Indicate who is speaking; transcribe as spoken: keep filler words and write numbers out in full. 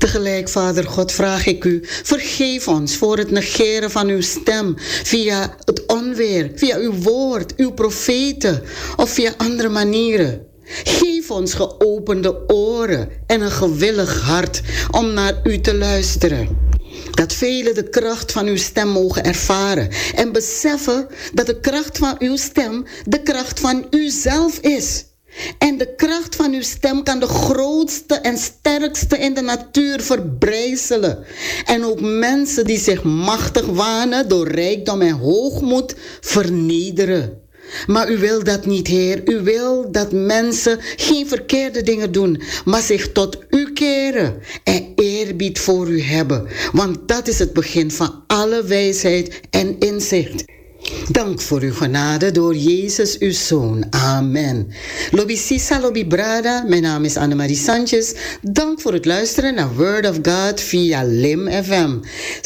Speaker 1: Tegelijk, Vader God, vraag ik u, vergeef ons voor het negeren van uw stem via het onweer, via uw woord, uw profeten of via andere manieren. Geef ons geopende oren en een gewillig hart om naar u te luisteren. Dat velen de kracht van uw stem mogen ervaren en beseffen dat de kracht van uw stem de kracht van uzelf is. En de kracht van uw stem kan de grootste en sterkste in de natuur verbrijzelen. En ook mensen die zich machtig wanen door rijkdom en hoogmoed vernederen. Maar u wil dat niet, Heer. U wil dat mensen geen verkeerde dingen doen, maar zich tot u keren en eerbied voor u hebben. Want dat is het begin van alle wijsheid en inzicht. Dank voor uw genade door Jezus, uw Zoon. Amen. Lobi Sisa, Lobi Brada, mijn naam is Annemarie Sanchez. Dank voor het luisteren naar Word of God via Lim F M.